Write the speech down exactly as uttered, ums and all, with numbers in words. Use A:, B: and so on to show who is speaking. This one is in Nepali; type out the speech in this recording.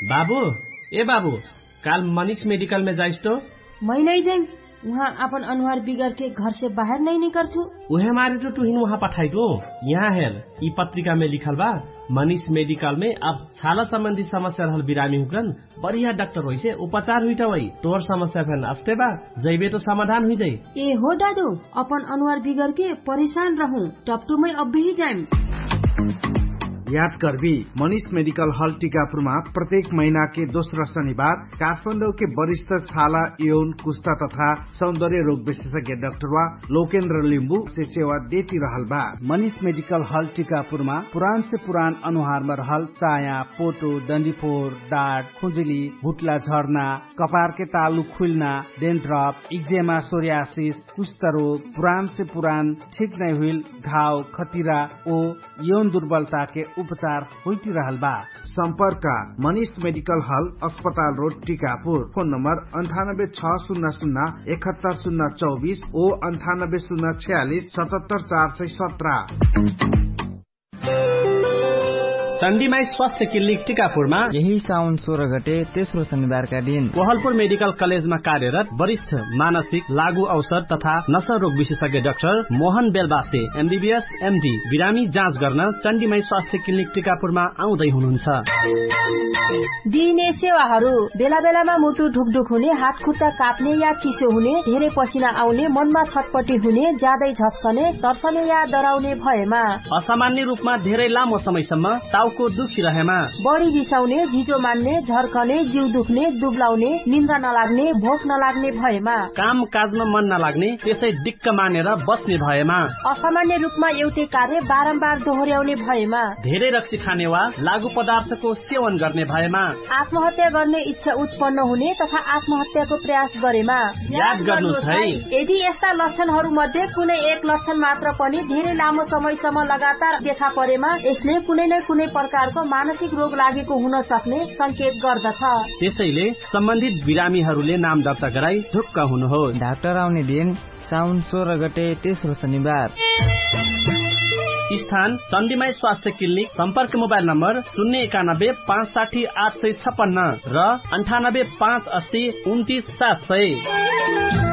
A: बाबू ए बाबू काल मनीष मेडिकल में जाइस तो?
B: मैं नहीं जाऊँ, वहाँ अपन अनुहार बिगड़ के घर से बाहर नहीं निकलू।
A: उहे मारे तो तुहिन वहाँ पठाई दो। यहाँ हेल ई पत्रिका में लिखल बा मनीष मेडिकल में अब छाला संबंधी समस्या रहल बिरामी हुकन बढ़िया डॉक्टर होई से उपचार हुई वही तोर समस्या फैन अस्ते बा जैबे तो समाधान हुई जाई।
B: ए हो दादू अपन अनुहार बिगड़ के परेशान रहूं टपटू में अब भी जाए।
C: याद करबी मनीष मेडिकल हॉल टीकापुरमा प्रत्येक महीना के दोस्रो शनिबार काठमाडौँ के वरिष्ठ छाला यौन कुष्ठा तथा सौंदर्य रोग विशेषज्ञ डाक्टर वा लोकेन्द्र लिम्बू से सेवा देती रहल बा। मनीष मेडिकल हॉल टीकापुरमा पुरान से पुरान अनुहार में रहल चाया, पोटो, डंडीफोर, डाँट, खुजुली, भुटला झर्ना, कपार के तालु खुलना, डेन्ड्रफ, इक्जेमा, सोरियासिस, कुष्ठ रोग, पुरान से पुरान ठीक नहीं हुई घाव, खतिरा ओ यौन दुर्बलता के उपचार होती रहल बा। संपर्क मनीष मेडिकल हॉल अस्पताल रोड टीकापुर। फोन नंबर अंठानब्बे छ शून्य शून्य इकहत्तर शून्य चौबीस ओ अंठानब्बे शून्य छियालीस सतहत्तर चार सय सत्रह।
A: चण्डीमाई स्वास्थ्य क्लिनिक टीकापुरमा
D: यही साउन सोह्र गते तेस्रो शनिबारका दिन
A: कोहलपुर मेडिकल कलेजमा कार्यरत वरिष्ठ मानसिक लागू औषध तथा नशा रोग विशेषज्ञ doctor Mohan Belbase MBBS MD बिरामी जाँच गर्न चण्डीमाई स्वास्थ्य क्लिनिक टीकापुरमा आउँदै हुनुहुन्छ।
B: दिइने सेवाहरू बेला बेलामा मुटु ढुकढुक हुने, हात खुट्टा काप्ने या चिसो हुने, धेरै पसिना आउने, मनमा छटपटी हुने, ज्यादै झस्कने, तर्सने या डराउने भएमा,
A: असामान्य रूपमा धेरै लामो समयसम्म टाउको दुखिरहेमा,
B: बढी रिसाउने, झिजो मान्ने, झर्कने, जिउ दुख्ने, दुब्लाउने, निन्द्रा नलाग्ने, भोक नलाग्ने भएमा,
A: काम काजमा मन नलाग्ने, त्यसै दिक्क मानेर बस्ने भएमा,
B: असामान्य रूपमा एउटै कार्य बारम्बार दोहोर्याउने भएमा,
A: धेरै रक्सी खाने वा लागू पदार्थको सेवन गर्ने भएमा,
B: आत्महत्या गर्ने इच्छा उत्पन्न हुने तथा आत्महत्याको प्रयास गरेमा
A: याद गर्नुहोस् है,
B: यदि यस्ता लक्षणहरू मध्ये कुनै एक लक्षण मात्र पनि धेरै लामो समयसम्म लगातार देखा परेमा यसले कुनै न कुनै प्रकारको मानसिक रोग लागेको हुन सक्ने संकेत गर्दछ।
A: त्यसैले सम्बन्धित बिरामीहरूले नाम दर्ता गराई ढुक्क हुनुहोस्।
D: डाक्टर आउने दिन साउन सोह्र गते तेस्रो शनिबार।
A: स्थान चण्डीमाई स्वास्थ्य क्लिनिक। सम्पर्क मोबाइल नम्बर शून्य एकानब्बे पाँच साठी आठ सय छप्पन्न र अन्ठानब्बे पाँच अस्सी उन्तिस सात सय।